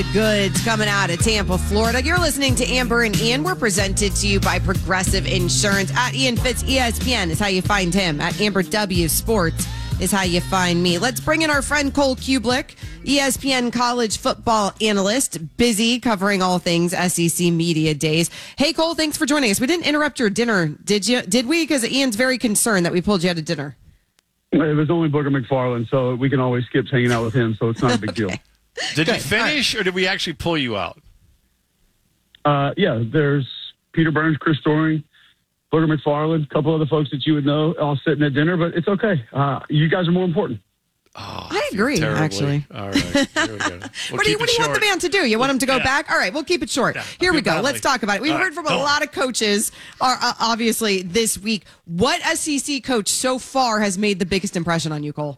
Goods coming out of Tampa, Florida. You're listening to Amber and Ian. We're presented to you by Progressive Insurance. At Ian Fitz, ESPN is how you find him. At Amber W Sports is how you find me. Let's bring in our friend Cole Kublick, ESPN college football analyst, busy covering all things SEC Media Days. Hey, Cole, thanks for joining us. We didn't interrupt your dinner, did you? Did we? Because Ian's very concerned that we pulled you out of dinner. It was only Booger McFarland, so we can always skip hanging out with him, so it's not a big deal. Did you finish, or did we actually pull you out? Yeah, there's Peter Burns, Chris Storing, Booger McFarland, a couple other folks that you would know all sitting at dinner, but it's okay. You guys are more important. Oh, I agree, actually. All right. Here we go. What do you want the man to do? You want him to go back? All right, we'll keep it short. Yeah, here we go. Let's talk about it. We've heard from a lot of coaches, obviously, this week. What SEC coach so far has made the biggest impression on you, Cole?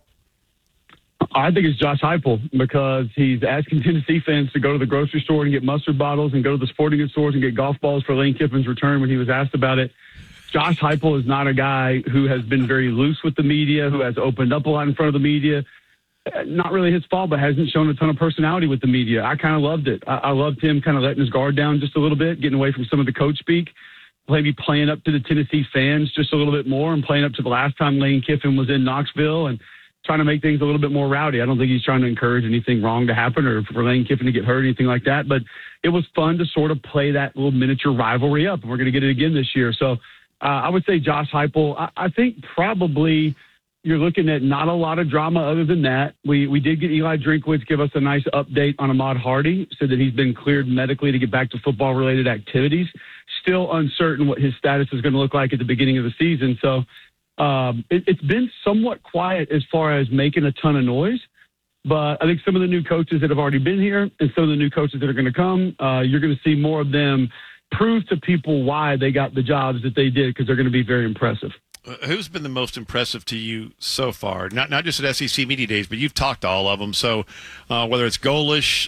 I think it's Josh Heupel, because he's asking Tennessee fans to go to the grocery store and get mustard bottles and go to the sporting goods stores and get golf balls for Lane Kiffin's return when he was asked about it. Josh Heupel is not a guy who has been very loose with the media, who has opened up a lot in front of the media. Not really his fault, but hasn't shown a ton of personality with the media. I kind of loved it. I loved him kind of letting his guard down just a little bit, getting away from some of the coach speak, maybe playing up to the Tennessee fans just a little bit more and playing up to the last time Lane Kiffin was in Knoxville and trying to make things a little bit more rowdy. I don't think he's trying to encourage anything wrong to happen or for Lane Kiffin to get hurt or anything like that, but it was fun to sort of play that little miniature rivalry up, and we're going to get it again this year. So I would say Josh Heupel. I think probably you're looking at not a lot of drama other than that. We did get Eli Drinkwitz give us a nice update on Ahmad Hardy, said that he's been cleared medically to get back to football-related activities. Still uncertain what his status is going to look like at the beginning of the season. So it's been somewhat quiet as far as making a ton of noise. But I think some of the new coaches that have already been here and some of the new coaches that are going to come, you're going to see more of them prove to people why they got the jobs that they did, because they're going to be very impressive. Who's been the most impressive to you so far? Not just at SEC Media Days, but you've talked to all of them. So whether it's Golish,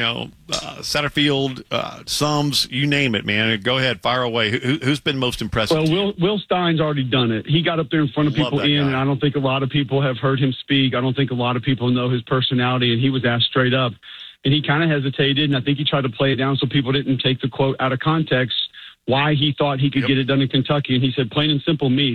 Satterfield, Sums, you name it, man. Go ahead, fire away. Who's been most impressive? Well, Will Stein's already done it. He got up there in front of people, Ian, and I don't think a lot of people have heard him speak. I don't think a lot of people know his personality, and he was asked straight up. And he kind of hesitated, and I think he tried to play it down so people didn't take the quote out of context, why he thought he could get it done in Kentucky. And he said, plain and simple, me.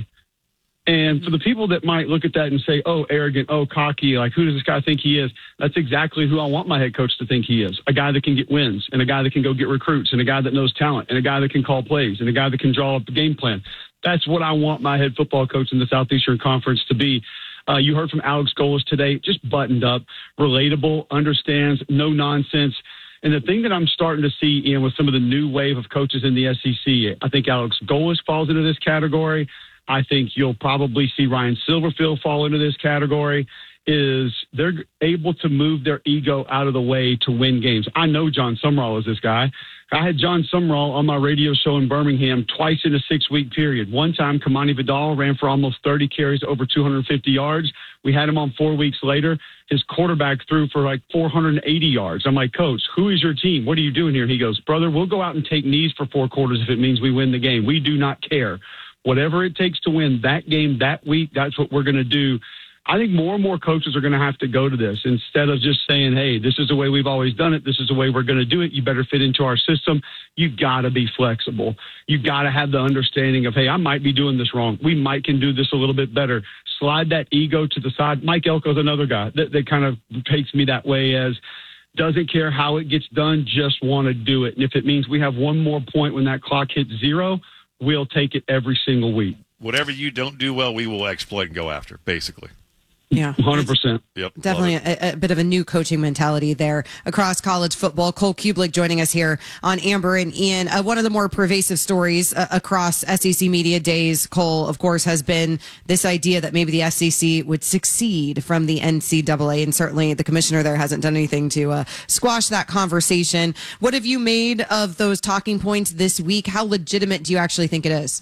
And for the people that might look at that and say, oh, arrogant, oh, cocky, like, who does this guy think he is? That's exactly who I want my head coach to think he is. A guy that can get wins, and a guy that can go get recruits, and a guy that knows talent, and a guy that can call plays, and a guy that can draw up the game plan. That's what I want my head football coach in the Southeastern Conference to be. You heard from Alex Golis today, just buttoned up, relatable, understands, no nonsense. And the thing that I'm starting to see, Ian, with some of the new wave of coaches in the SEC, I think Alex Golis falls into this category. I think you'll probably see Ryan Silverfield fall into this category, is they're able to move their ego out of the way to win games. I know John Sumrall is this guy. I had John Sumrall on my radio show in Birmingham twice in a 6-week period. One time, Kamani Vidal ran for almost 30 carries, over 250 yards. We had him on 4 weeks later. His quarterback threw for like 480 yards. I'm like, Coach, who is your team? What are you doing here? He goes, brother, we'll go out and take knees for 4 quarters if it means we win the game. We do not care. Whatever it takes to win that game that week, that's what we're going to do. I think more and more coaches are going to have to go to this instead of just saying, hey, this is the way we've always done it. This is the way we're going to do it. You better fit into our system. You've got to be flexible. You've got to have the understanding of, hey, I might be doing this wrong. We can do this a little bit better. Slide that ego to the side. Mike Elko's another guy that kind of takes me that way, as doesn't care how it gets done, just want to do it. And if it means we have one more point when that clock hits 0, we'll take it every single week. Whatever you don't do well, we will exploit and go after, basically. Yeah, 100%. Yep, definitely a bit of a new coaching mentality there across college football. Cole Kublick joining us here on Amber and Ian. One of the more pervasive stories across SEC Media Days, Cole, of course, has been this idea that maybe the SEC would succeed from the NCAA, and certainly the commissioner there hasn't done anything to squash that conversation. What have you made of those talking points this week? How legitimate do you actually think it is?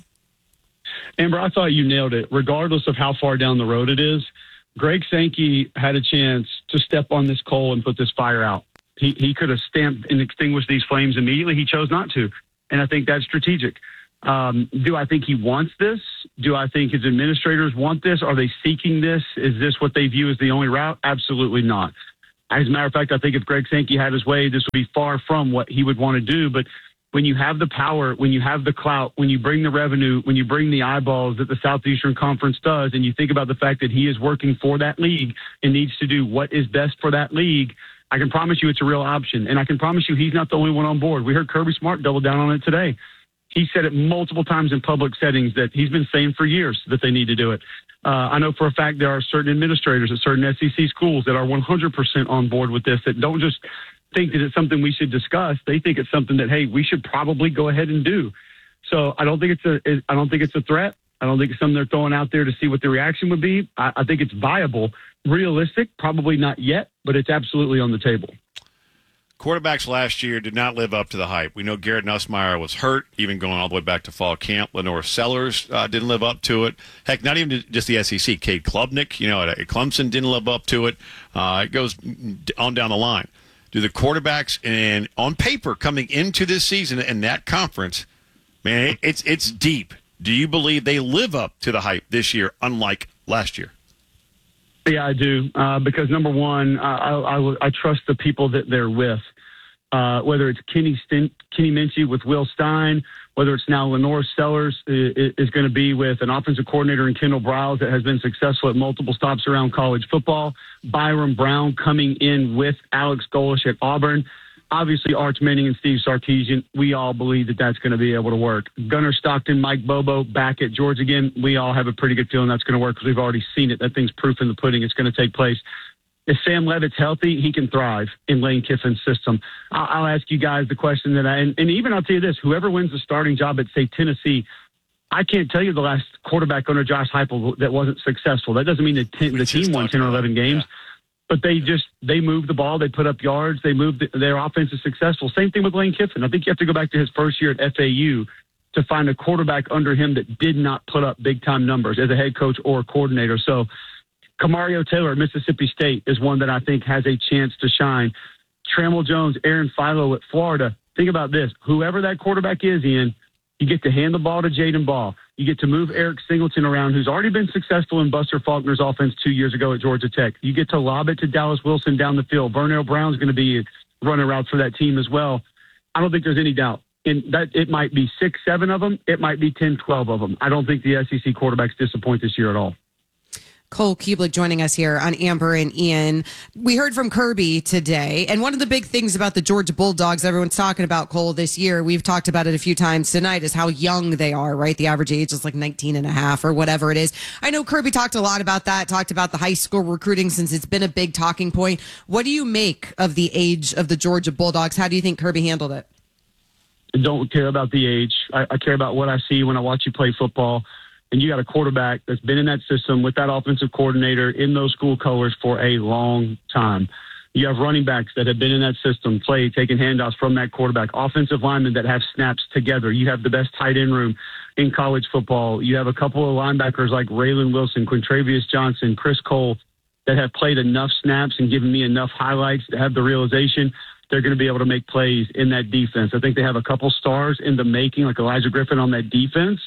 Amber, I thought you nailed it. Regardless of how far down the road it is, Greg Sankey had a chance to step on this coal and put this fire out. He could have stamped and extinguished these flames immediately. He chose not to. And I think that's strategic. Do I think he wants this? Do I think his administrators want this? Are they seeking this? Is this what they view as the only route? Absolutely not. As a matter of fact, I think if Greg Sankey had his way, this would be far from what he would want to do. But when you have the power, when you have the clout, when you bring the revenue, when you bring the eyeballs that the Southeastern Conference does, and you think about the fact that he is working for that league and needs to do what is best for that league, I can promise you it's a real option. And I can promise you he's not the only one on board. We heard Kirby Smart double down on it today. He said it multiple times in public settings that he's been saying for years that they need to do it. I know for a fact there are certain administrators at certain SEC schools that are 100% on board with this, that don't just think that it's something we should discuss. They think it's something that, hey, we should probably go ahead and do. So I don't think it's a threat. I don't think it's something they're throwing out there to see what the reaction would be. I think it's viable. Realistic, probably not yet, but it's absolutely on the table. Quarterbacks last year did not live up to the hype. We know Garrett Nussmeier was hurt, even going all the way back to fall camp. Lenore Sellers didn't live up to it. Heck, not even just the SEC. Cade Klubnik, at Clemson, didn't live up to it. It goes on down the line. Do the quarterbacks, and on paper, coming into this season and that conference, man, it's deep. Do you believe they live up to the hype this year, unlike last year? Yeah, I do. Because number one, I trust the people that they're with. Whether it's Kenny Minchey with Will Stein, whether it's now Lenore Sellers is going to be with an offensive coordinator in Kendall Briles that has been successful at multiple stops around college football. Byron Brown coming in with Alex Golesh at Auburn. Obviously, Arch Manning and Steve Sarkisian, we all believe that that's going to be able to work. Gunnar Stockton, Mike Bobo back at Georgia again. We all have a pretty good feeling that's going to work because we've already seen it. That thing's proof in the pudding. It's going to take place. If Sam Levitt's healthy, he can thrive in Lane Kiffin's system. I'll ask you guys the question that and even I'll tell you this, whoever wins the starting job at, say, Tennessee, I can't tell you the last quarterback under Josh Heupel that wasn't successful. That doesn't mean the team won 10 or 11 games. Yeah. But they moved the ball. They put up yards. They moved their offense is successful. Same thing with Lane Kiffin. I think you have to go back to his first year at FAU to find a quarterback under him that did not put up big-time numbers as a head coach or a coordinator. So Camario Taylor at Mississippi State is one that I think has a chance to shine. Trammell Jones, Aaron Philo at Florida. Think about this. Whoever that quarterback is, Ian, you get to hand the ball to Jaden Ball. You get to move Eric Singleton around, who's already been successful in Buster Faulkner's offense 2 years ago at Georgia Tech. You get to lob it to Dallas Wilson down the field. Vernell Brown's going to be running routes for that team as well. I don't think there's any doubt. And that it might be 6, 7 of them. It might be 10, 12 of them. I don't think the SEC quarterbacks disappoint this year at all. Cole Cubelic joining us here on Amber and Ian. We heard from Kirby today, and one of the big things about the Georgia Bulldogs everyone's talking about, Cole, this year, we've talked about it a few times tonight, is how young they are, right? The average age is like 19 and a half or whatever it is. I know Kirby talked a lot about that, talked about the high school recruiting since it's been a big talking point. What do you make of the age of the Georgia Bulldogs? How do you think Kirby handled it? I don't care about the age. I care about what I see when I watch you play football. And you got a quarterback that's been in that system with that offensive coordinator in those school colors for a long time. You have running backs that have been in that system, taking handoffs from that quarterback, offensive linemen that have snaps together. You have the best tight end room in college football. You have a couple of linebackers like Raylan Wilson, Quintravious Johnson, Chris Cole that have played enough snaps and given me enough highlights to have the realization they're going to be able to make plays in that defense. I think they have a couple stars in the making, like Elijah Griffin on that defense.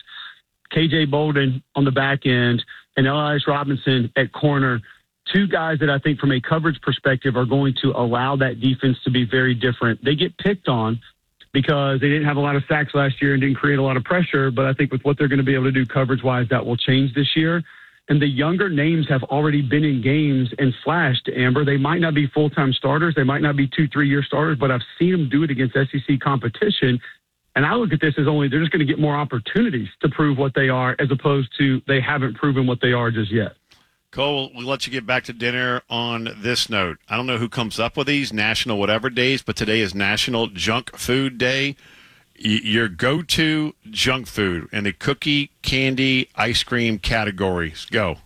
KJ Bolden on the back end, and Elias Robinson at corner, two guys that I think from a coverage perspective are going to allow that defense to be very different. They get picked on because they didn't have a lot of sacks last year and didn't create a lot of pressure, but I think with what they're going to be able to do coverage-wise, that will change this year. And the younger names have already been in games and flashed, Amber. They might not be full-time starters. They might not be 2-3-year starters, but I've seen them do it against SEC competition. And I look at this as they're just going to get more opportunities to prove what they are as opposed to they haven't proven what they are just yet. Cole, we'll let you get back to dinner on this note. I don't know who comes up with these national whatever days, but today is National Junk Food Day. Your go-to junk food in the cookie, candy, ice cream categories. Go.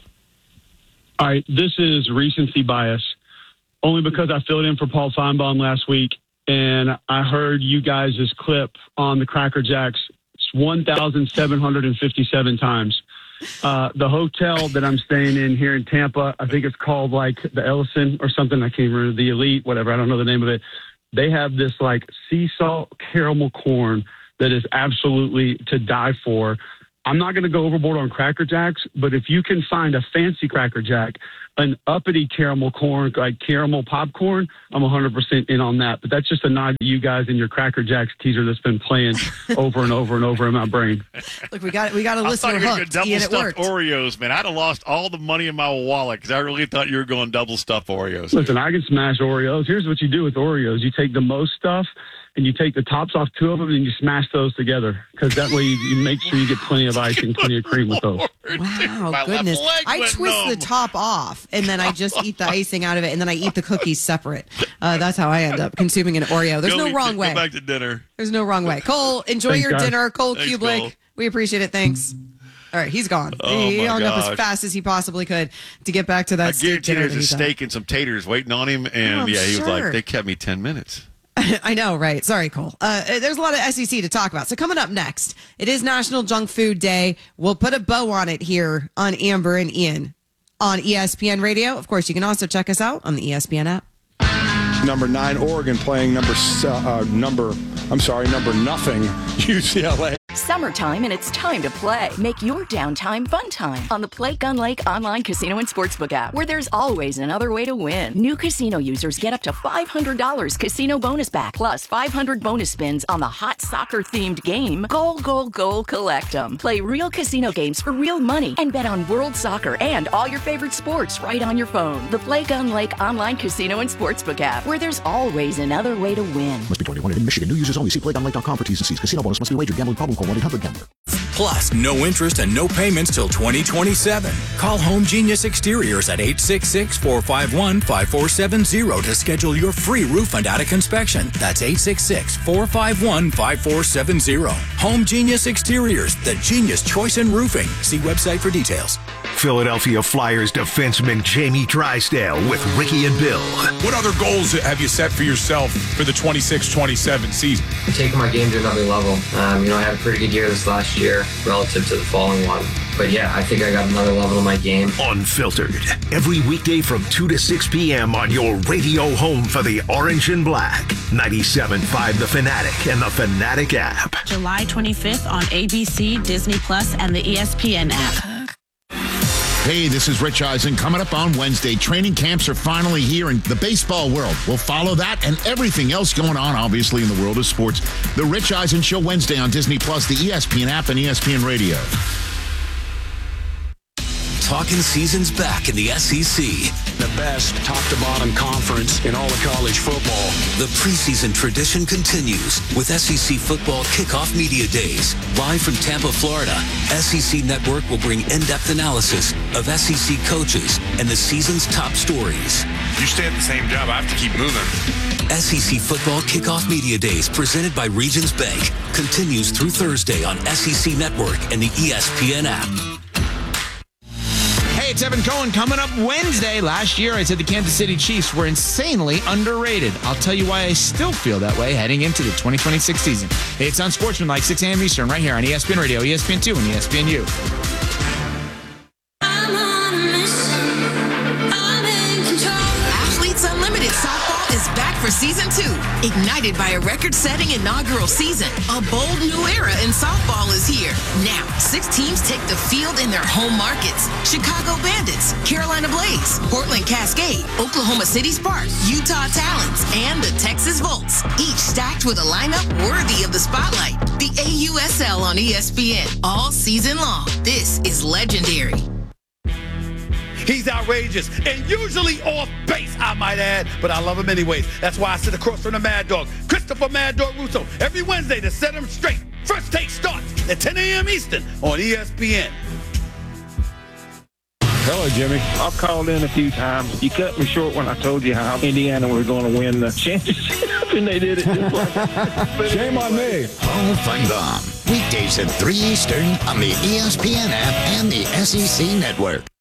All right, this is recency bias, only because I filled in for Paul Feinbaum last week. And I heard you guys' clip on the Cracker Jacks 1,757 times. The hotel that I'm staying in here in Tampa, I think it's called like the Ellison or something. I can't remember, the Elite, whatever. I don't know the name of it. They have this like sea salt caramel corn that is absolutely to die for. I'm not going to go overboard on Cracker Jacks, but if you can find a fancy Cracker Jack, an uppity caramel corn, like caramel popcorn, I'm 100% in on that. But that's just a nod to you guys and your Cracker Jacks teaser that's been playing over and over and over in my brain. Look, we got a listener hooked. Double stuffed Oreos, man. I'd have lost all the money in my wallet because I really thought you were going double stuffed Oreos. Listen, I can smash Oreos. Here's what you do with Oreos: you take the most stuff, and you take the tops off 2 of them, and you smash those together. Because that way you make sure you get plenty of ice and plenty of cream with those. Wow, goodness. I twist the top off, and then I just eat the icing out of it, and then I eat the cookies separate. That's how I end up consuming an Oreo. There's no wrong way. Go back to dinner. There's no wrong way. Cole, enjoy your dinner. Cole Cubelic, Cole. we appreciate it. Thanks. All right, he's gone. He hung up as fast as he possibly could to get back to that steak dinner. There's a steak and some taters waiting on him, and he was like, they kept me 10 minutes. I know, right? Sorry, Cole. There's a lot of SEC to talk about. So coming up next, it is National Junk Food Day. We'll put a bow on it here on Amber and Ian on ESPN Radio. Of course, you can also check us out on the ESPN app. Number 9, Oregon playing number nothing, UCLA. Summertime, and it's time to play. Make your downtime fun time on the Play Gun Lake online casino and sportsbook app, where there's always another way to win. New casino users get up to $500 casino bonus back, plus 500 bonus spins on the hot soccer-themed game, Goal, Goal, Goal, Collect 'em. Play real casino games for real money and bet on world soccer and all your favorite sports right on your phone. The Play Gun Lake online casino and sportsbook app, where there's always another way to win. Must be 21 in Michigan. New users only. See playgunlake.com for T's and C's. Casino bonus must be wagered. Gambling problem? Call 1-800-GAMBLER. Plus, no interest and no payments till 2027. Call Home Genius Exteriors at 866-451-5470 to schedule your free roof and attic inspection. That's 866-451-5470. Home Genius Exteriors, the genius choice in roofing. See website for details. Philadelphia Flyers defenseman Jamie Drysdale with Ricky and Bill. What other goals have you set for yourself for the 26-27 season? I'm taking my game to another level. I had a pretty good year this last year relative to the following one. But yeah, I think I got another level in my game. Unfiltered. Every weekday from 2 to 6 p.m. on your radio home for the Orange and Black. 97.5 The Fanatic and the Fanatic app. July 25th on ABC, Disney Plus, and the ESPN app. Hey, this is Rich Eisen. Coming up on Wednesday, training camps are finally here in the baseball world. We'll follow that and everything else going on, obviously, in the world of sports. The Rich Eisen Show Wednesday on Disney Plus, the ESPN app, and ESPN Radio. Talking season's back in the SEC. The best top-to-bottom conference in all of college football. The preseason tradition continues with SEC Football Kickoff Media Days. Live from Tampa, Florida, SEC Network will bring in-depth analysis of SEC coaches and the season's top stories. You stay at the same job, I have to keep moving. SEC Football Kickoff Media Days, presented by Regions Bank, continues through Thursday on SEC Network and the ESPN app. Hey, it's Evan Cohen. Coming up Wednesday. Last year, I said the Kansas City Chiefs were insanely underrated. I'll tell you why I still feel that way heading into the 2026 season. Hey, it's Unsportsmanlike, 6 a.m. Eastern, right here on ESPN Radio, ESPN2, and ESPNU. Athletes Unlimited Softball is back for season 2. Ignited by a record-setting inaugural season, a bold new era in softball is here. Now, 6 teams take the field in their home markets. Chicago Bandits, Carolina Blaze, Portland Cascade, Oklahoma City Sparks, Utah Talons, and the Texas Volts. Each stacked with a lineup worthy of the spotlight. The AUSL on ESPN all season long. This is legendary. He's outrageous and usually off base, I might add, but I love him anyways. That's why I sit across from the Mad Dog, Christopher Mad Dog Russo, every Wednesday to set him straight. First Take starts at 10 a.m. Eastern on ESPN. Hello, Jimmy. I've called in a few times. You cut me short when I told you how Indiana was going to win the championship, and they did it just like Shame on me. Hall of Fame Bomb. Weekdays at 3 Eastern on the ESPN app and the SEC Network.